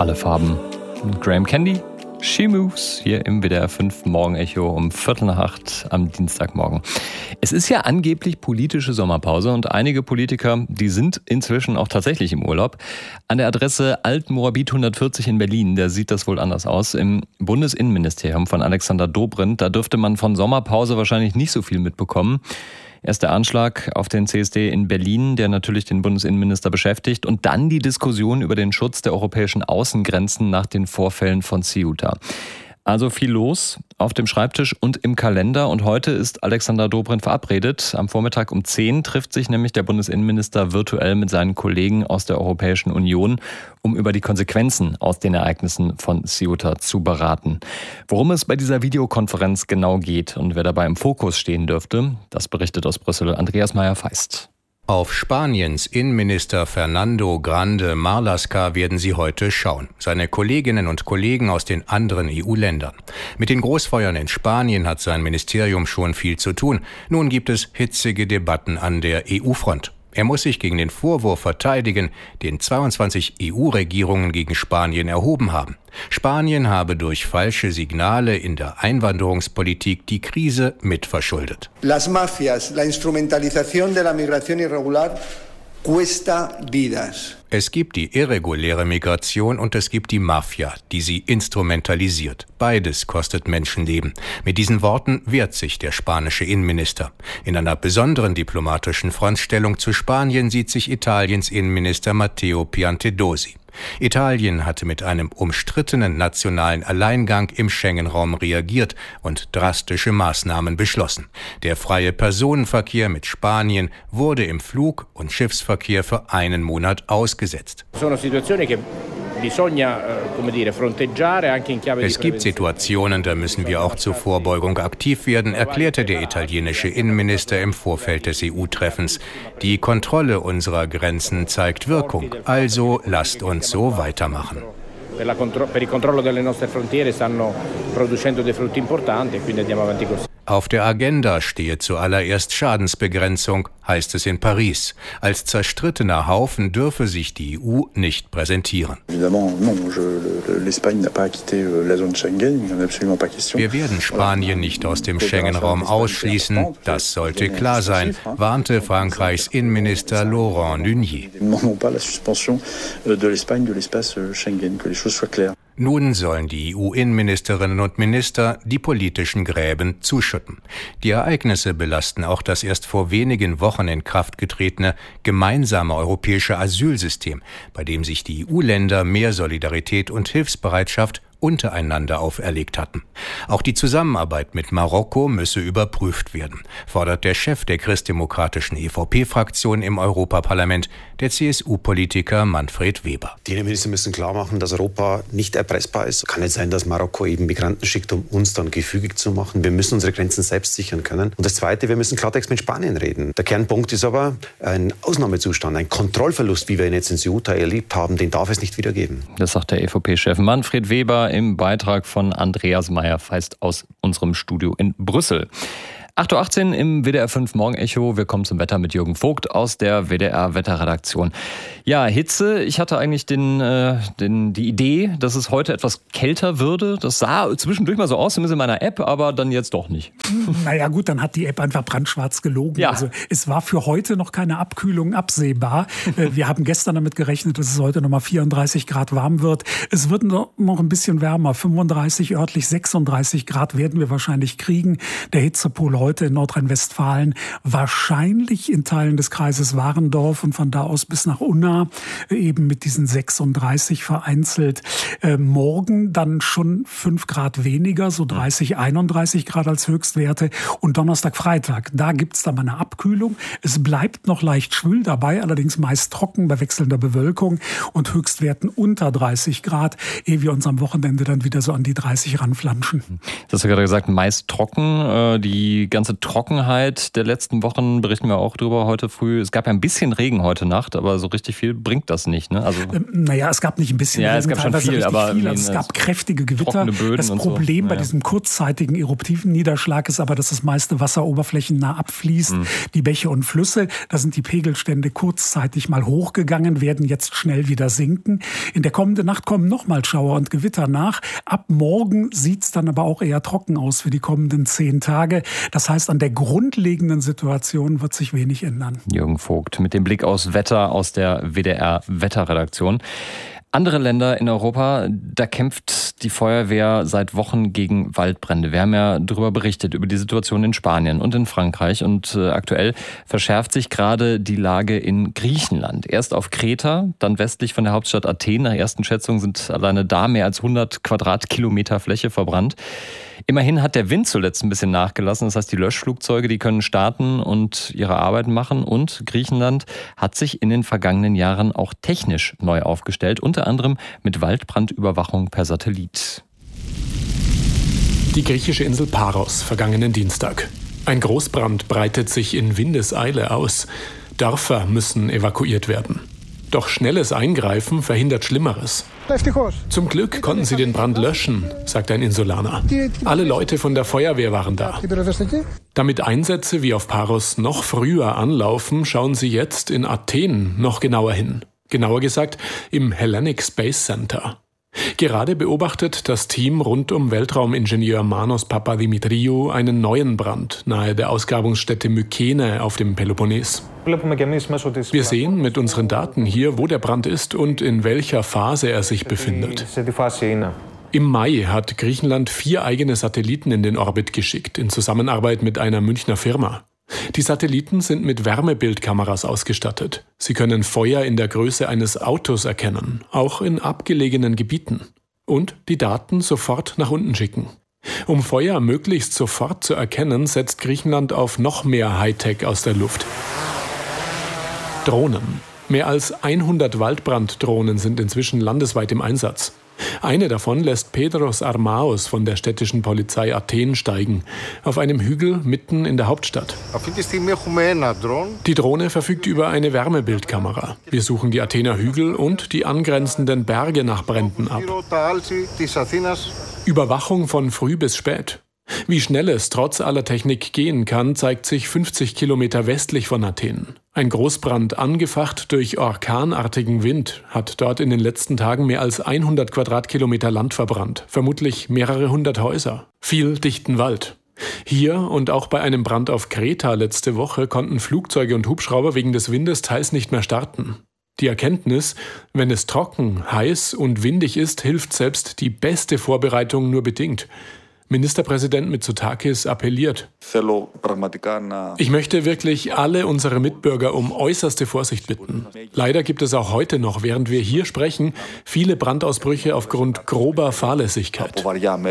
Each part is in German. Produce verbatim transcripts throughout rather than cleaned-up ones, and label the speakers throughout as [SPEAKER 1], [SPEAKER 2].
[SPEAKER 1] alle Farben. Graham Candy, She Moves, hier im W D R fünf Morgenecho um Viertel nach acht am Dienstagmorgen. Es ist ja angeblich politische Sommerpause und einige Politiker, die sind inzwischen auch tatsächlich im Urlaub. An der Adresse Alt-Moabit hundertvierzig in Berlin, da sieht das wohl anders aus. Im Bundesinnenministerium von Alexander Dobrindt, da dürfte man von Sommerpause wahrscheinlich nicht so viel mitbekommen. Erst der Anschlag auf den C S D in Berlin, der natürlich den Bundesinnenminister beschäftigt, und dann die Diskussion über den Schutz der europäischen Außengrenzen nach den Vorfällen von Ceuta. Also viel los auf dem Schreibtisch und im Kalender. Und heute ist Alexander Dobrindt verabredet. Am Vormittag um zehn trifft sich nämlich der Bundesinnenminister virtuell mit seinen Kollegen aus der Europäischen Union, um über die Konsequenzen aus den Ereignissen von Ceuta zu beraten. Worum es bei dieser Videokonferenz genau geht und wer dabei im Fokus stehen dürfte, das berichtet aus Brüssel Andreas Meyer-Feist.
[SPEAKER 2] Auf Spaniens Innenminister Fernando Grande Marlaska werden sie heute schauen. Seine Kolleginnen und Kollegen aus den anderen E U-Ländern. Mit den Großfeuern in Spanien hat sein Ministerium schon viel zu tun. Nun gibt es hitzige Debatten an der E U-Front. Er muss sich gegen den Vorwurf verteidigen, den zweiundzwanzig E U-Regierungen gegen Spanien erhoben haben. Spanien habe durch falsche Signale in der Einwanderungspolitik die Krise mitverschuldet.
[SPEAKER 3] Las mafias, la instrumentalización de la migración irregular cuesta vidas.
[SPEAKER 2] Es gibt die irreguläre Migration und es gibt die Mafia, die sie instrumentalisiert. Beides kostet Menschenleben. Mit diesen Worten wehrt sich der spanische Innenminister. In einer besonderen diplomatischen Frontstellung zu Spanien sieht sich Italiens Innenminister Matteo Piantedosi. Italien hatte mit einem umstrittenen nationalen Alleingang im Schengen-Raum reagiert und drastische Maßnahmen beschlossen. Der freie Personenverkehr mit Spanien wurde im Flug- und Schiffsverkehr für einen Monat ausgesetzt. Es gibt Situationen, da müssen wir auch zur Vorbeugung aktiv werden, erklärte der italienische Innenminister im Vorfeld des E U-Treffens. Die Kontrolle unserer Grenzen zeigt Wirkung, also lasst uns so weitermachen. Auf der Agenda stehe zuallererst Schadensbegrenzung, heißt es in Paris. Als zerstrittener Haufen dürfe sich die E U nicht präsentieren. Wir werden Spanien nicht aus dem Schengen-Raum ausschließen, das sollte klar sein, warnte Frankreichs Innenminister Laurent Nunez. Nun sollen die E U-Innenministerinnen und Minister die politischen Gräben zuschütten. Die Ereignisse belasten auch das erst vor wenigen Wochen in Kraft getretene gemeinsame europäische Asylsystem, bei dem sich die E U-Länder mehr Solidarität und Hilfsbereitschaft untereinander auferlegt hatten. Auch die Zusammenarbeit mit Marokko müsse überprüft werden, fordert der Chef der christdemokratischen E V P-Fraktion im Europaparlament, der C S U-Politiker Manfred Weber.
[SPEAKER 4] Die Innenminister müssen klar machen, dass Europa nicht erpressbar ist. Kann nicht sein, dass Marokko eben Migranten schickt, um uns dann gefügig zu machen. Wir müssen unsere Grenzen selbst sichern können. Und das Zweite, wir müssen Klartext mit Spanien reden. Der Kernpunkt ist aber ein Ausnahmezustand, ein Kontrollverlust, wie wir ihn jetzt in Ceuta erlebt haben, den darf es nicht wieder geben.
[SPEAKER 1] Das sagt der E V P-Chef Manfred Weber im Beitrag von Andreas Meyer-Feist aus unserem Studio in Brüssel. acht Uhr achtzehn im W D R fünf Morgenecho. Wir kommen zum Wetter mit Jürgen Vogt aus der W D R-Wetterredaktion. Ja, Hitze. Ich hatte eigentlich den, äh, den, die Idee, dass es heute etwas kälter würde. Das sah zwischendurch mal so aus, zumindest in meiner App, aber dann jetzt doch nicht.
[SPEAKER 5] Naja gut, dann hat die App einfach brandschwarz gelogen. Ja. Also es war für heute noch keine Abkühlung absehbar. Wir haben gestern damit gerechnet, dass es heute noch mal vierunddreißig Grad warm wird. Es wird noch ein bisschen wärmer. fünfunddreißig, örtlich sechsunddreißig Grad werden wir wahrscheinlich kriegen. Der Hitzepol heute in Nordrhein-Westfalen, wahrscheinlich in Teilen des Kreises Warendorf und von da aus bis nach Unna, eben mit diesen sechsunddreißig vereinzelt. Äh, morgen dann schon fünf Grad weniger, so dreißig, einunddreißig Grad als Höchstwerte. Und Donnerstag, Freitag, da gibt's dann mal eine Abkühlung. Es bleibt noch leicht schwül dabei, allerdings meist trocken bei wechselnder Bewölkung und Höchstwerten unter dreißig Grad, ehe wir uns am Wochenende dann wieder so an die dreißig ranflanschen.
[SPEAKER 1] Das hast du gerade gesagt, meist trocken. Die ganze Trockenheit der letzten Wochen, berichten wir auch drüber heute früh. Es gab ja ein bisschen Regen heute Nacht, aber so richtig viel bringt das nicht. Ne? Also
[SPEAKER 5] ähm, naja, es gab nicht ein bisschen
[SPEAKER 1] ja,
[SPEAKER 5] Regen,
[SPEAKER 1] es gab schon viel, aber
[SPEAKER 5] viel. Also es gab kräftige Gewitter.
[SPEAKER 1] Böden
[SPEAKER 5] das
[SPEAKER 1] und
[SPEAKER 5] Problem
[SPEAKER 1] so.
[SPEAKER 5] bei
[SPEAKER 1] ja.
[SPEAKER 5] diesem kurzzeitigen eruptiven Niederschlag ist aber, dass das meiste Wasser oberflächennah abfließt. Mhm. Die Bäche und Flüsse, da sind die Pegelstände kurzzeitig mal hochgegangen, werden jetzt schnell wieder sinken. In der kommenden Nacht kommen nochmal Schauer und Gewitter nach. Ab morgen sieht es dann aber auch eher trocken aus für die kommenden zehn Tage. Das heißt, an der grundlegenden Situation wird sich wenig ändern.
[SPEAKER 1] Jürgen Vogt mit dem Blick aus Wetter aus der W D R-Wetterredaktion. Andere Länder in Europa, da kämpft die Feuerwehr seit Wochen gegen Waldbrände. Wir haben ja darüber berichtet, über die Situation in Spanien und in Frankreich. Und äh, aktuell verschärft sich gerade die Lage in Griechenland. Erst auf Kreta, dann westlich von der Hauptstadt Athen. Nach ersten Schätzungen sind alleine da mehr als hundert Quadratkilometer Fläche verbrannt. Immerhin hat der Wind zuletzt ein bisschen nachgelassen. Das heißt, die Löschflugzeuge, die können starten und ihre Arbeit machen. Und Griechenland hat sich in den vergangenen Jahren auch technisch neu aufgestellt. Unter anderem mit Waldbrandüberwachung per Satellit.
[SPEAKER 6] Die griechische Insel Paros, vergangenen Dienstag. Ein Großbrand breitet sich in Windeseile aus. Dörfer müssen evakuiert werden. Doch schnelles Eingreifen verhindert Schlimmeres. Zum Glück konnten sie den Brand löschen, sagt ein Insulaner. Alle Leute von der Feuerwehr waren da. Damit Einsätze wie auf Paros noch früher anlaufen, schauen sie jetzt in Athen noch genauer hin. Genauer gesagt im Hellenic Space Center. Gerade beobachtet das Team rund um Weltraumingenieur Manos Papadimitriou einen neuen Brand nahe der Ausgrabungsstätte Mykene auf dem Peloponnes. Wir sehen mit unseren Daten hier, wo der Brand ist und in welcher Phase er sich befindet. Im Mai hat Griechenland vier eigene Satelliten in den Orbit geschickt, in Zusammenarbeit mit einer Münchner Firma. Die Satelliten sind mit Wärmebildkameras ausgestattet. Sie können Feuer in der Größe eines Autos erkennen, auch in abgelegenen Gebieten. Und die Daten sofort nach unten schicken. Um Feuer möglichst sofort zu erkennen, setzt Griechenland auf noch mehr Hightech aus der Luft. Drohnen. Mehr als hundert Waldbranddrohnen sind inzwischen landesweit im Einsatz. Eine davon lässt Pedros Armaos von der städtischen Polizei Athen steigen, auf einem Hügel mitten in der Hauptstadt. Die Drohne verfügt über eine Wärmebildkamera. Wir suchen die Athener Hügel und die angrenzenden Berge nach Bränden ab. Überwachung von früh bis spät. Wie schnell es trotz aller Technik gehen kann, zeigt sich fünfzig Kilometer westlich von Athen. Ein Großbrand, angefacht durch orkanartigen Wind, hat dort in den letzten Tagen mehr als hundert Quadratkilometer Land verbrannt. Vermutlich mehrere hundert Häuser. Viel dichten Wald. Hier und auch bei einem Brand auf Kreta letzte Woche konnten Flugzeuge und Hubschrauber wegen des Windes teils nicht mehr starten. Die Erkenntnis, wenn es trocken, heiß und windig ist, hilft selbst die beste Vorbereitung nur bedingt. Ministerpräsident Mitsotakis appelliert. Ich möchte wirklich alle unsere Mitbürger um äußerste Vorsicht bitten. Leider gibt es auch heute noch, während wir hier sprechen, viele Brandausbrüche aufgrund grober Fahrlässigkeit.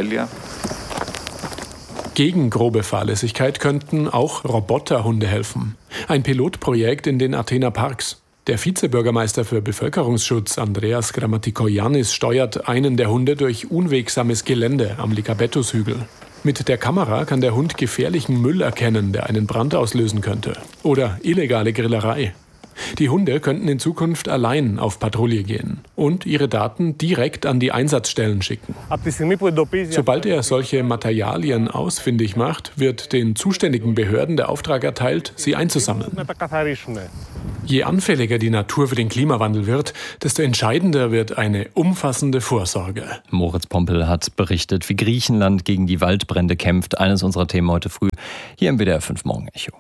[SPEAKER 6] Gegen grobe Fahrlässigkeit könnten auch Roboterhunde helfen. Ein Pilotprojekt in den Athener Parks. Der Vizebürgermeister für Bevölkerungsschutz, Andreas Grammatikoyannis, steuert einen der Hunde durch unwegsames Gelände am Likabetus-Hügel. Mit der Kamera kann der Hund gefährlichen Müll erkennen, der einen Brand auslösen könnte. Oder illegale Grillerei. Die Hunde könnten in Zukunft allein auf Patrouille gehen und ihre Daten direkt an die Einsatzstellen schicken. Sobald er solche Materialien ausfindig macht, wird den zuständigen Behörden der Auftrag erteilt, sie einzusammeln. Je anfälliger die Natur für den Klimawandel wird, desto entscheidender wird eine umfassende Vorsorge.
[SPEAKER 1] Moritz Pompel hat berichtet, wie Griechenland gegen die Waldbrände kämpft. Eines unserer Themen heute früh hier im W D R fünf Morgen Echo.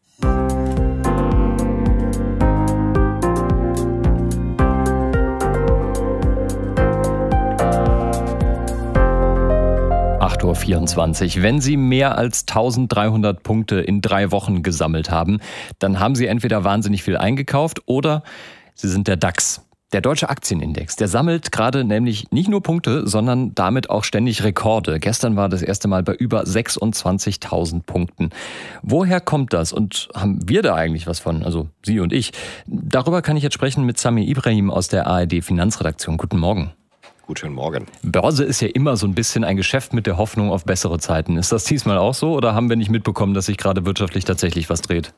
[SPEAKER 1] acht Uhr vierundzwanzig. Wenn Sie mehr als eintausenddreihundert Punkte in drei Wochen gesammelt haben, dann haben Sie entweder wahnsinnig viel eingekauft oder Sie sind der DAX. Der Deutsche Aktienindex, der sammelt gerade nämlich nicht nur Punkte, sondern damit auch ständig Rekorde. Gestern war das erste Mal bei über sechsundzwanzigtausend Punkten. Woher kommt das und haben wir da eigentlich was von, also Sie und ich? Darüber kann ich jetzt sprechen mit Sami Ibrahim aus der A R D Finanzredaktion. Guten Morgen.
[SPEAKER 7] Guten Morgen.
[SPEAKER 1] Börse ist ja immer so ein bisschen ein Geschäft mit der Hoffnung auf bessere Zeiten. Ist das diesmal auch so oder haben wir nicht mitbekommen, dass sich gerade wirtschaftlich tatsächlich was dreht?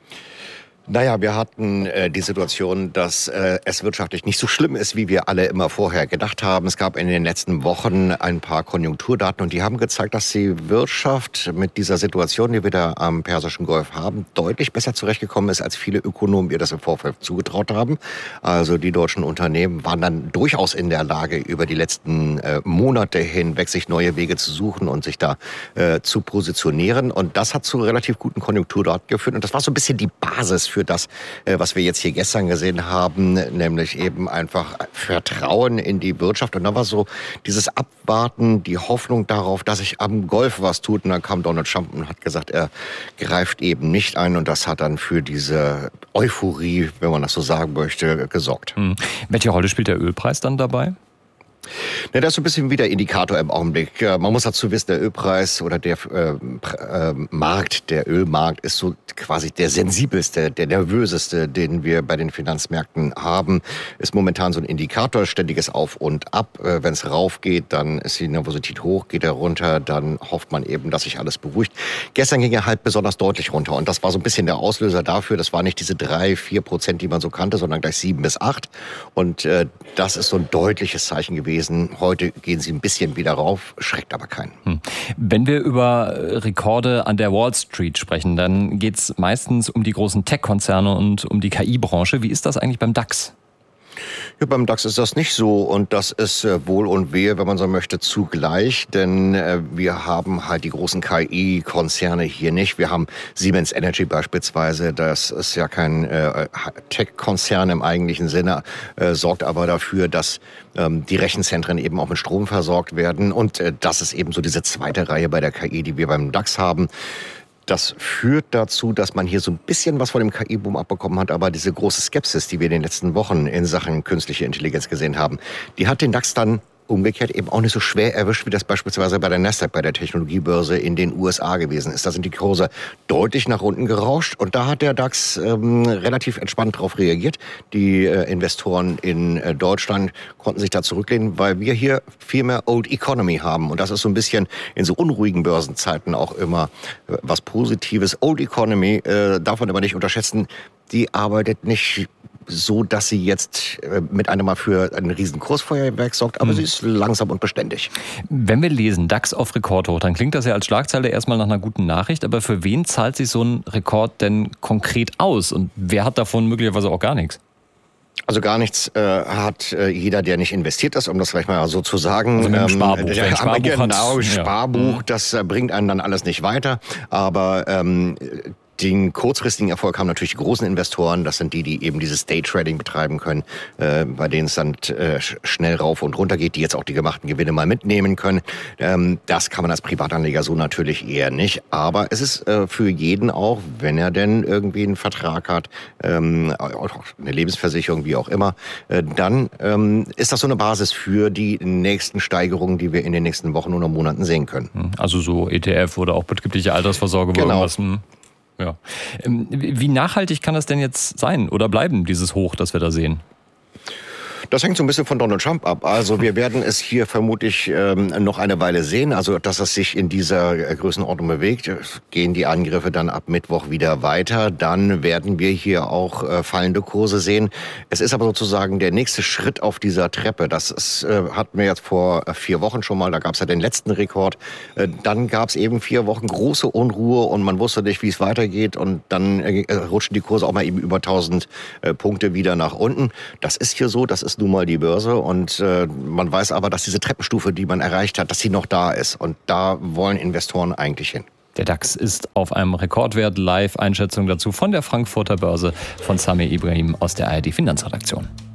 [SPEAKER 7] Naja, wir hatten äh, die Situation, dass äh, es wirtschaftlich nicht so schlimm ist, wie wir alle immer vorher gedacht haben. Es gab in den letzten Wochen ein paar Konjunkturdaten und die haben gezeigt, dass die Wirtschaft mit dieser Situation, die wir da am Persischen Golf haben, deutlich besser zurechtgekommen ist, als viele Ökonomen ihr das im Vorfeld zugetraut haben. Also die deutschen Unternehmen waren dann durchaus in der Lage, über die letzten äh, Monate hinweg sich neue Wege zu suchen und sich da äh, zu positionieren. Und das hat zu relativ guten Konjunkturdaten geführt. Und das war so ein bisschen die Basis für das, was wir jetzt hier gestern gesehen haben, nämlich eben einfach Vertrauen in die Wirtschaft. Und dann war so dieses Abwarten, die Hoffnung darauf, dass sich am Golf was tut. Und dann kam Donald Trump und hat gesagt, er greift eben nicht ein. Und das hat dann für diese Euphorie, wenn man das so sagen möchte, gesorgt. Hm.
[SPEAKER 1] Welche Rolle spielt der Ölpreis dann dabei?
[SPEAKER 7] Ja, das ist so ein bisschen wie der Indikator im Augenblick. Man muss dazu wissen, der Ölpreis oder der äh, äh, Markt, der Ölmarkt ist so quasi der sensibelste, der nervöseste, den wir bei den Finanzmärkten haben. Ist momentan so ein Indikator, ständiges Auf und Ab. Äh, Wenn es rauf geht, dann ist die Nervosität hoch, geht er runter, dann hofft man eben, dass sich alles beruhigt. Gestern ging er halt besonders deutlich runter und das war so ein bisschen der Auslöser dafür. Das war nicht diese drei, vier Prozent, die man so kannte, sondern gleich sieben bis acht. Und äh, das ist so ein deutliches Zeichen gewesen. Heute gehen sie ein bisschen wieder rauf, schreckt aber keinen. Hm.
[SPEAKER 1] Wenn wir über Rekorde an der Wall Street sprechen, dann geht es meistens um die großen Tech-Konzerne und um die K I-Branche. Wie ist das eigentlich beim DAX?
[SPEAKER 7] Ja, beim DAX ist das nicht so und das ist äh, Wohl und Wehe, wenn man so möchte, zugleich, denn äh, wir haben halt die großen K I-Konzerne hier nicht. Wir haben Siemens Energy beispielsweise, das ist ja kein äh, Tech-Konzern im eigentlichen Sinne, äh, sorgt aber dafür, dass ähm, die Rechenzentren eben auch mit Strom versorgt werden und äh, das ist eben so diese zweite Reihe bei der K I, die wir beim DAX haben. Das führt dazu, dass man hier so ein bisschen was von dem K I-Boom abbekommen hat, aber diese große Skepsis, die wir in den letzten Wochen in Sachen künstliche Intelligenz gesehen haben, die hat den DAX dann umgekehrt eben auch nicht so schwer erwischt, wie das beispielsweise bei der Nasdaq, bei der Technologiebörse in den U S A gewesen ist. Da sind die Kurse deutlich nach unten gerauscht und da hat der DAX ähm, relativ entspannt darauf reagiert. Die äh, Investoren in äh, Deutschland konnten sich da zurücklehnen, weil wir hier viel mehr Old Economy haben und das ist so ein bisschen in so unruhigen Börsenzeiten auch immer äh, was Positives. Old Economy äh, darf man aber nicht unterschätzen, die arbeitet nicht so, dass sie jetzt mit einem Mal für ein riesen Kursfeuerwerk sorgt, aber mhm. sie ist langsam und beständig.
[SPEAKER 1] Wenn wir lesen, DAX auf Rekordhoch, dann klingt das ja als Schlagzeile erstmal nach einer guten Nachricht, aber für wen zahlt sich so ein Rekord denn konkret aus und wer hat davon möglicherweise auch gar nichts?
[SPEAKER 7] Also gar nichts äh, hat äh, jeder, der nicht investiert ist, um das vielleicht mal so zu sagen.
[SPEAKER 1] Also mit dem Sparbuch.
[SPEAKER 7] Ähm, der, Sparbuch genau, Sparbuch, ja. Das äh, bringt einen dann alles nicht weiter, aber ähm, den kurzfristigen Erfolg haben natürlich die großen Investoren. Das sind die, die eben dieses Day-Trading betreiben können, äh, bei denen es dann äh, schnell rauf und runter geht, die jetzt auch die gemachten Gewinne mal mitnehmen können. Ähm, das kann man als Privatanleger so natürlich eher nicht. Aber es ist äh, für jeden auch, wenn er denn irgendwie einen Vertrag hat, ähm, eine Lebensversicherung, wie auch immer, äh, dann ähm, ist das so eine Basis für die nächsten Steigerungen, die wir in den nächsten Wochen oder Monaten sehen können.
[SPEAKER 1] Also so E T F oder auch betriebliche Altersvorsorge.
[SPEAKER 7] Genau.
[SPEAKER 1] Was, ja. Wie nachhaltig kann das denn jetzt sein oder bleiben, dieses Hoch, das wir da sehen?
[SPEAKER 7] Das hängt so ein bisschen von Donald Trump ab. Also wir werden es hier vermutlich ähm, noch eine Weile sehen. Also dass es sich in dieser Größenordnung bewegt, gehen die Angriffe dann ab Mittwoch wieder weiter. Dann werden wir hier auch äh, fallende Kurse sehen. Es ist aber sozusagen der nächste Schritt auf dieser Treppe. Das ist, äh, hatten wir jetzt vor vier Wochen schon mal. Da gab es ja den letzten Rekord. Äh, dann gab es eben vier Wochen große Unruhe und man wusste nicht, wie es weitergeht. Und dann äh, rutschen die Kurse auch mal eben über tausend äh, Punkte wieder nach unten. Das ist hier so. Das ist nun mal die Börse und äh, man weiß aber, dass diese Treppenstufe, die man erreicht hat, dass sie noch da ist und da wollen Investoren eigentlich hin.
[SPEAKER 1] Der DAX ist auf einem Rekordwert. Live-Einschätzung dazu von der Frankfurter Börse von Samir Ibrahim aus der A R D Finanzredaktion.